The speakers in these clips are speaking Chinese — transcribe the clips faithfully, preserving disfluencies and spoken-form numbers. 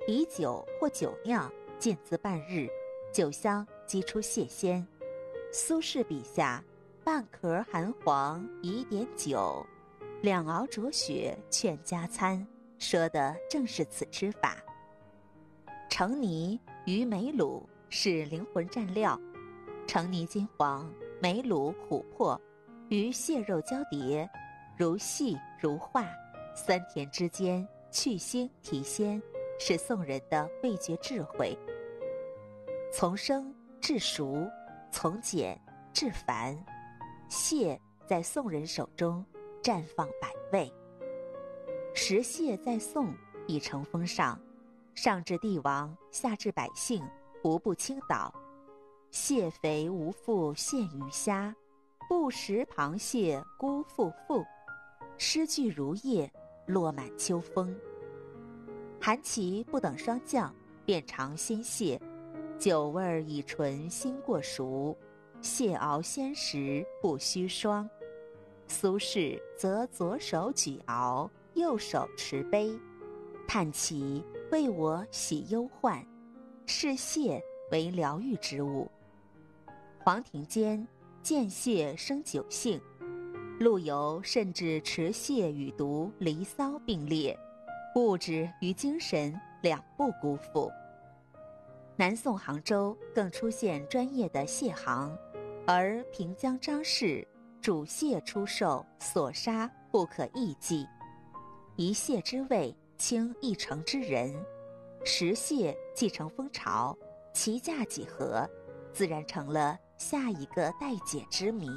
以酒或酒酿浸渍半日，酒香激出蟹仙。苏轼笔下半壳含黄以点酒，两熬浊血劝加餐，说的正是此吃法。橙泥与梅卤是灵魂蘸料，橙泥金黄，梅卤琥珀，与蟹肉交叠，如戏如画，酸甜之间去腥提鲜，是宋人的味觉智慧。从生至熟，从简至繁，蟹在宋人手中绽放百味。食蟹在宋已成风尚，上至帝王，下至百姓，无不倾倒。蟹肥无复现鱼虾，不食螃蟹辜负父。诗句如叶，落满秋风。韩琦不等霜降，便尝鲜蟹，酒味儿已醇新过熟，蟹熬鲜时不须霜。苏轼则左手举鳌，右手持杯，叹其为我洗忧患，视蟹为疗愈之物。黄庭坚见蟹生酒性，陆游甚至持蟹与读《离骚》并列，物质与精神两不辜负。南宋杭州更出现专业的蟹行，而平江张氏煮蟹出售，所杀不可易计。一蟹之味倾一城之人，食蟹继承风潮，其价几何，自然成了下一个待解之谜。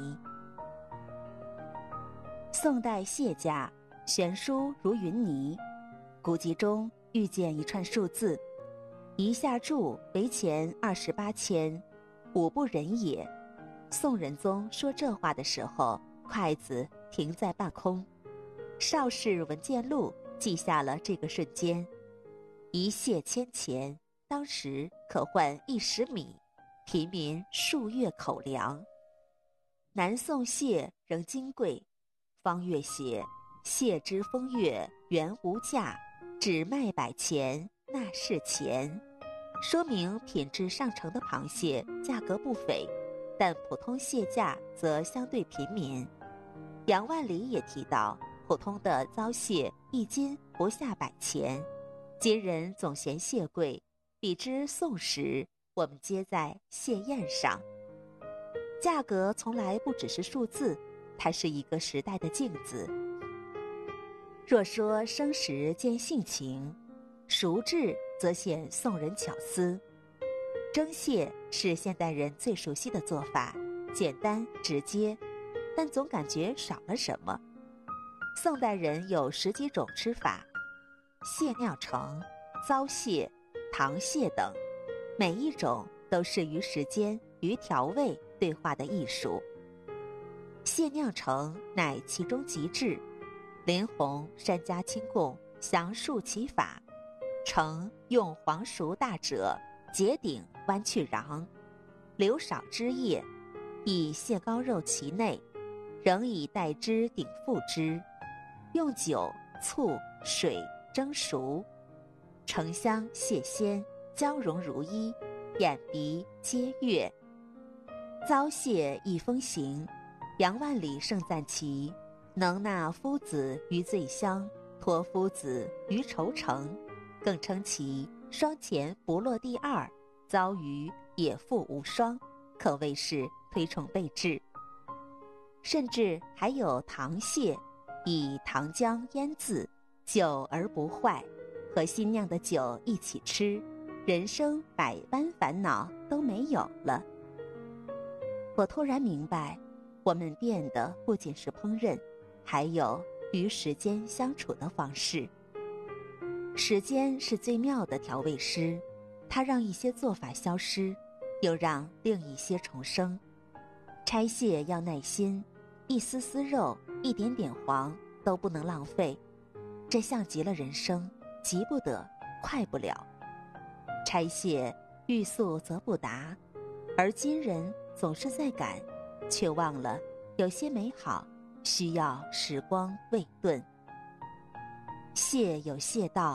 宋代蟹价悬殊如云泥，古籍中遇见一串数字：一下注为钱二十八千，五不仁也。宋仁宗说这话的时候，筷子停在半空。邵氏文件录记下了这个瞬间：一蟹千钱，当时可换一石米，平民数月口粮。南宋蟹仍金贵，方月写蟹之风月原无价，只卖百钱，那是钱。说明品质上乘的螃蟹价格不菲，但普通蟹价则相对平民。杨万里也提到，普通的糟蟹一斤不下百钱，今人总嫌蟹贵，比之宋时，我们皆在蟹宴上。价格从来不只是数字，它是一个时代的镜子。若说生食见性情，熟制则显宋人巧思。蒸蟹是现代人最熟悉的做法，简单直接，但总感觉少了什么。宋代人有十几种吃法：蟹酿成、糟蟹、糖蟹等，每一种都是与时间与调味对话的艺术。蟹酿成乃其中极致，林洪山家清供详述其法。成用黄熟大者，结顶弯去瓤，留少汁液，以蟹膏肉其内，仍以带汁顶覆之，用酒、醋、水蒸熟，橙香蟹鲜，交融如一，眼鼻皆悦。糟蟹亦风行，杨万里盛赞其能纳夫子于醉乡，托夫子于愁城，更称其双钱不落第二，糟鱼也复无双，可谓是推崇备至。甚至还有糖蟹，以糖浆腌渍，久而不坏，和新酿的酒一起吃，人生百般烦恼都没有了。我突然明白，我们变的不仅是烹饪，还有与时间相处的方式。时间是最妙的调味师，它让一些做法消失，又让另一些重生。拆蟹要耐心，一丝丝肉，一点点黄都不能浪费，这像极了人生，急不得，快不了。拆蟹欲速则不达，而今人总是在赶，却忘了有些美好需要时光未顿。蟹有蟹道，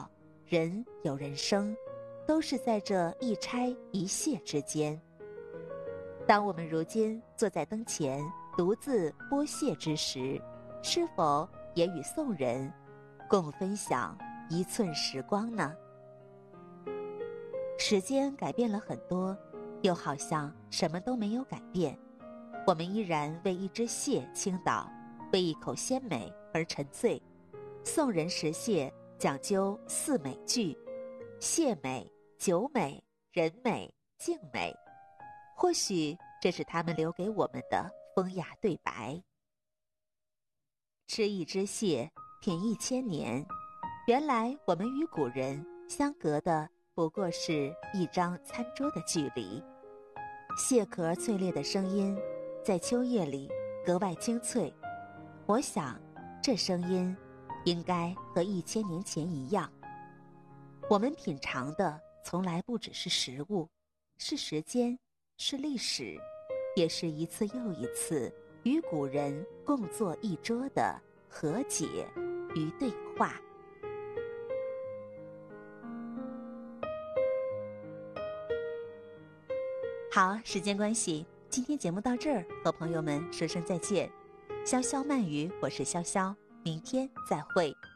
人有人生，都是在这一拆一卸之间。当我们如今坐在灯前独自剥蟹之时，是否也与宋人共分享一寸时光呢？时间改变了很多，又好像什么都没有改变。我们依然为一只蟹倾倒，为一口鲜美而沉醉。宋人食蟹讲究四美具：蟹美、酒美、人美、境美。或许这是他们留给我们的风雅对白。吃一只蟹，品一千年。原来我们与古人相隔的不过是一张餐桌的距离。蟹壳脆裂的声音在秋夜里格外清脆，我想这声音应该和一千年前一样。我们品尝的从来不只是食物，是时间，是历史，也是一次又一次与古人共坐一桌的和解与对话。好，时间关系，今天节目到这儿，和朋友们说声再见。潇潇慢语，我是潇潇，明天再会。